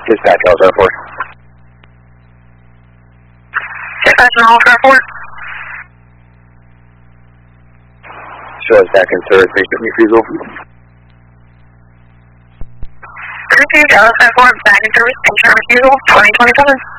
Dispatch, Alpha 4. Dispatch, Alpha 4. Show us back in service, basic refusal. Received, Alpha 4, back in service, refusal, 2027.